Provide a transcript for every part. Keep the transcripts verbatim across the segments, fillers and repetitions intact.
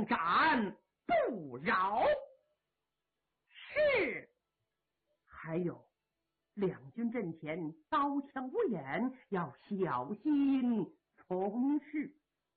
应斩不扰。是。还有，两军阵前刀枪无眼，要小心从事。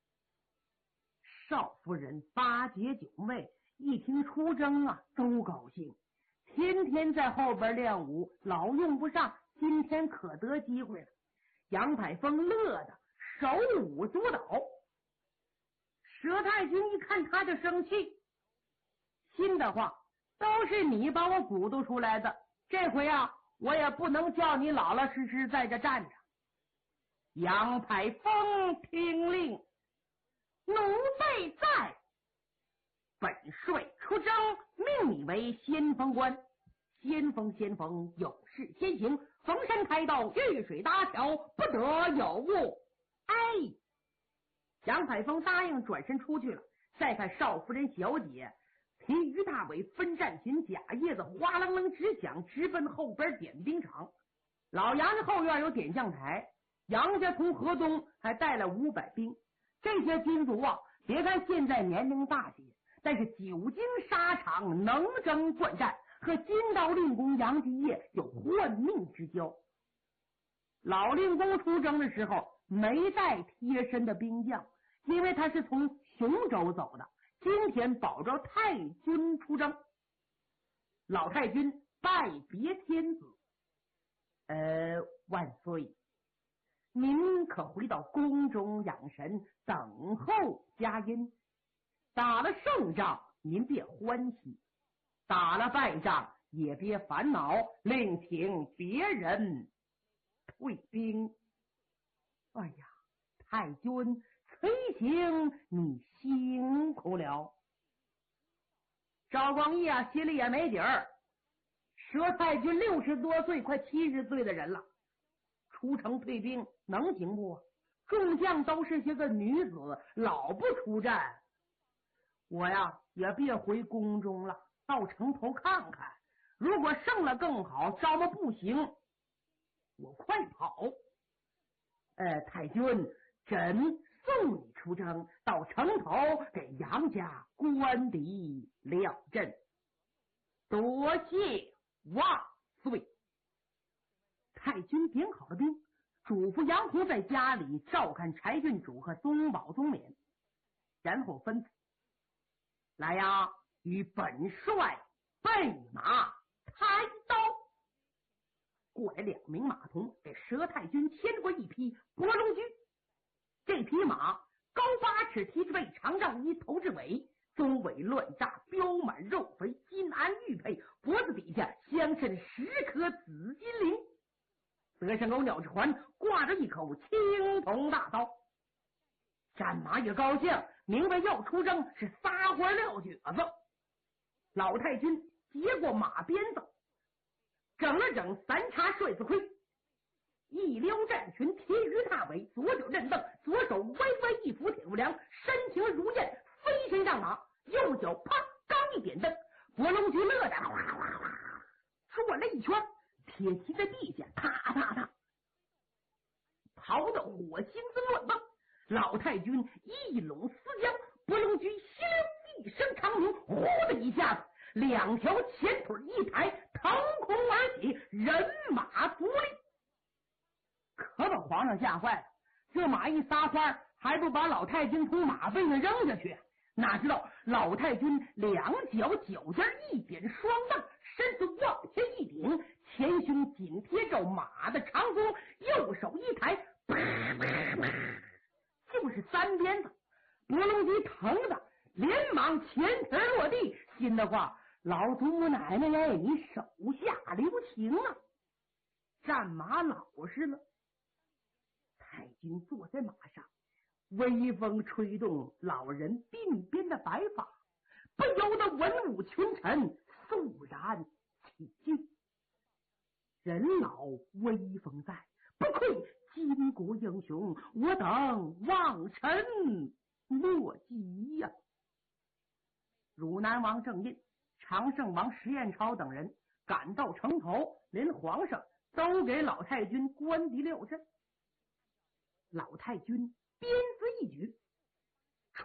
少夫人八姐九妹一听出征啊，都高兴，天天在后边练武，老用不上，今天可得机会了。杨排风乐得手舞足蹈。佘太君一看他就生气，心的话，都是你把我鼓捣出来的，这回啊，我也不能叫你老老实实在这站着。杨排风听令，奴婢在。本帅出征，命你为先锋官。先锋先锋，有事先行，逢山开道，遇水搭桥，不得有误。哎，杨排风答应，转身出去了。再看少夫人小姐提于大伟分战琴，假叶子哗啷啷直响，直奔后边点兵场。老杨家后院有点将台，杨家从河东还带了五百兵。这些军卒啊，别看现在年龄大些，但是久经沙场，能征惯战，和金刀令公杨继业有换命之交。老令公出征的时候没带贴身的兵将，因为他是从雄州走的，今天保着太君出征。老太君拜别天子，呃，万岁，您可回到宫中养神，等候佳音。打了胜仗，您别欢喜；打了败仗，也别烦恼，另请别人退兵。哎呀，太君崔行，你辛苦了。赵光义啊，心里也没底儿。佘太君六十多岁，快七十岁的人了，出城退兵能行不？众将都是些个女子，老不出战。我呀，也别回宫中了，到城头看看。如果胜了更好，招么不行，我快跑。呃，太君，朕送你出征，到城头给杨家官敌了阵。多谢万岁。太君点好了兵，嘱咐杨洪在家里照看柴郡主和宗保宗冕，然后吩咐：来呀，与本帅备马开刀。过来两名马童，给佘太君牵过一匹博龙驹。这匹马高八尺，蹄子背，长丈一，头至尾，鬃尾乱炸，膘满肉肥，金鞍玉佩，脖子底下镶嵌十颗紫金铃。择上钩鸟翅环，挂着一口青铜大刀。战马也高兴，明白要出征，是撒欢撂蹶子。老太君接过马鞭子，整了整三叉帅子盔，一撩战裙，贴于大尾，左脚震蹬，左手歪歪一扶铁布梁，身形如燕，飞身上马，右脚啪刚一点蹬，博龙驹乐得哗哗哗转了一圈，铁骑在地下踏踏踏跑得火星子乱蹦。老太君一拢丝缰，博龙驹吸溜一声长鸣，呼的一下子，两条前腿一抬，腾空而起，人马足立。可把皇上吓坏了，这马一撒欢，还不把老太君从马背上扔下去？哪知道老太君两脚脚尖一点双蹬，身子往前一顶，前胸紧贴着马的长弓，右手一抬，啪啪啪，就是三鞭子。博龙驹疼的连忙前腿落地，心的话，老祖母奶奶呀，你手下留情啊！战马老实了。太君坐在马上，微风吹动老人鬓边的白发，不由得文武群臣肃然起敬。人老威风在，不愧巾帼英雄，我等望尘莫及呀、啊！汝南王郑印、常胜王石彦超等人赶到城头，连皇上都给老太君官敌料阵。老太君鞭子一举，